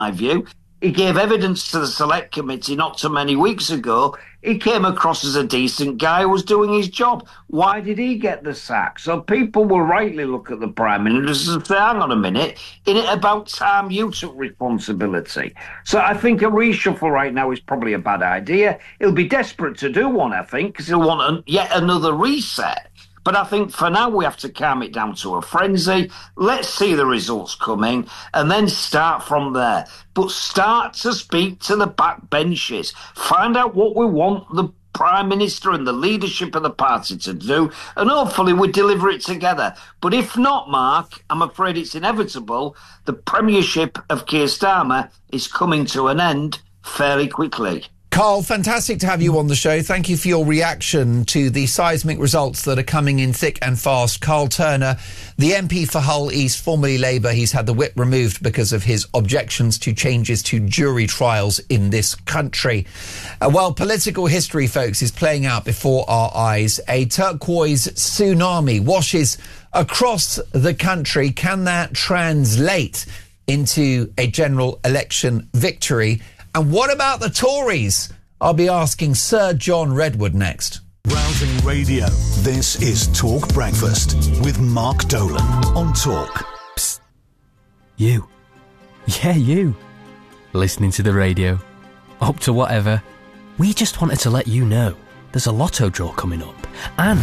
my view. He gave evidence to the Select Committee not too many weeks ago. He came across as a decent guy who was doing his job. Why did he get the sack? So people will rightly look at the Prime Minister and say, hang on a minute, isn't it about time you took responsibility? So I think a reshuffle right now is probably a bad idea. He'll be desperate to do one, I think, because he'll want yet another reset. But I think for now we have to calm it down to a frenzy. Let's see the results coming and then start from there. But start to speak to the backbenches. Find out what we want the Prime Minister and the leadership of the party to do, and hopefully we deliver it together. But if not, Mark, I'm afraid it's inevitable. The premiership of Keir Starmer is coming to an end fairly quickly. Carl, fantastic to have you on the show. Thank you for your reaction to the seismic results that are coming in thick and fast. Carl Turner, the MP for Hull East, formerly Labour, he's had the whip removed because of his objections to changes to jury trials in this country. Well, political history, folks, is playing out before our eyes. A turquoise tsunami washes across the country. Can that translate into a general election victory? And what about the Tories? I'll be asking Sir John Redwood next. Rousing Radio. This is Talk Breakfast with Mark Dolan on Talk. Psst. You. Yeah, you. Listening to the radio. Up to whatever. We just wanted to let you know there's a lotto draw coming up. And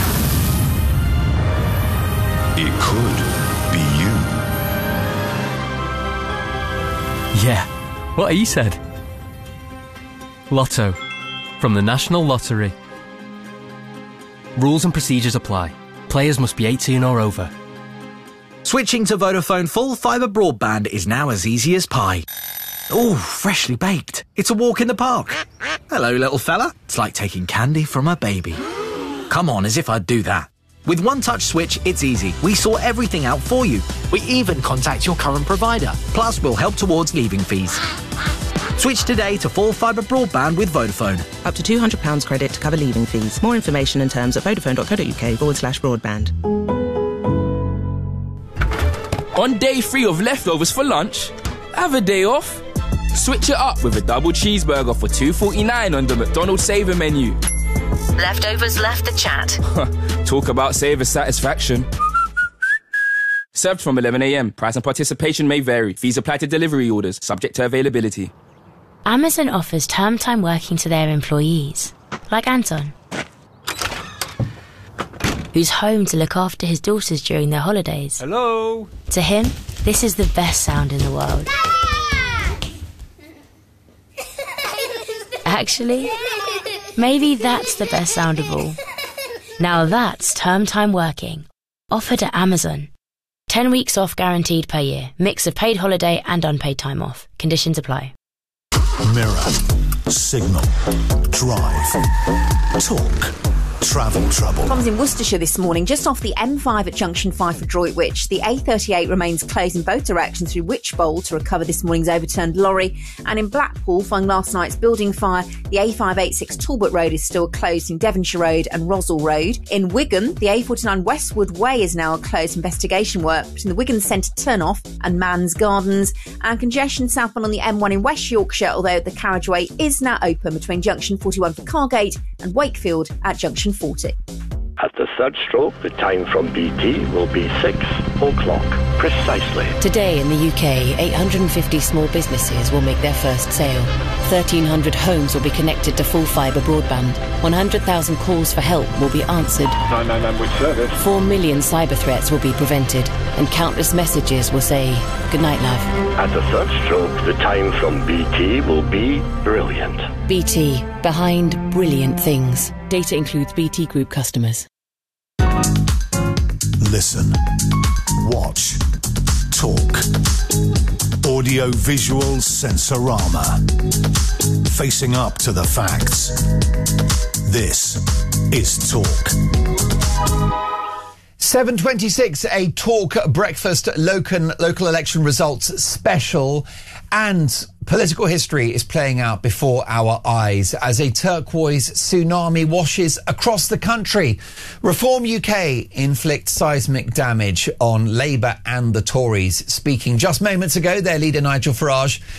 it could be you. Yeah. What he said. Lotto. From the National Lottery. Rules and procedures apply. Players must be 18 or over. Switching to Vodafone full fibre broadband is now as easy as pie. Ooh, freshly baked. It's a walk in the park. Hello, little fella. It's like taking candy from a baby. Come on, as if I'd do that. With One Touch Switch, it's easy. We sort everything out for you. We even contact your current provider. Plus, we'll help towards leaving fees. Switch today to full fibre broadband with Vodafone. Up to £200 credit to cover leaving fees. More information and terms at vodafone.co.uk/broadband. On day 3 of leftovers for lunch, have a day off. Switch it up with a double cheeseburger for $2.49 on the McDonald's Saver menu. Leftovers left the chat. Talk about Saver satisfaction. Served from 11 a.m. Price and participation may vary. Fees apply to delivery orders, subject to availability. Amazon offers term time working to their employees, like Anton, who's home to look after his daughters during their holidays. Hello? To him, this is the best sound in the world. Actually, maybe that's the best sound of all. Now that's term time working, offered at Amazon. 10 weeks off guaranteed per year. Mix of paid holiday and unpaid time off. Conditions apply. Mirror, Signal, Drive, Talk, Travel Trouble. Problems in Worcestershire this morning, just off the M5 at Junction 5 for Droitwich. The A38 remains closed in both directions through Wychbold to recover this morning's overturned lorry. And in Blackpool, following last night's building fire, the A586 Talbot Road is still closed in Devonshire Road and Roswell Road. In Wigan, the A49 Westwood Way is now closed investigation work between the Wigan Centre turnoff and Man's Gardens. And congestion southbound on the M1 in West Yorkshire, although the carriageway is now open between Junction 41 for Cargate and Wakefield at Junction 40. At the third stroke, the time from BT will be 6 o'clock, precisely. Today in the UK, 850 small businesses will make their first sale. 1,300 homes will be connected to full fibre broadband. 100,000 calls for help will be answered. 999 with service. 4 million cyber threats will be prevented. And countless messages will say, "Good night, love." At the third stroke, the time from BT will be brilliant. BT, behind brilliant things. Data includes BT Group customers. Listen, watch, talk. Audio-visual sensorama. Facing up to the facts. This is Talk. 7:26, a Talk Breakfast local election results special, and political history is playing out before our eyes as a turquoise tsunami washes across the country. Reform UK inflicts seismic damage on Labour and the Tories. Speaking just moments ago, their leader Nigel Farage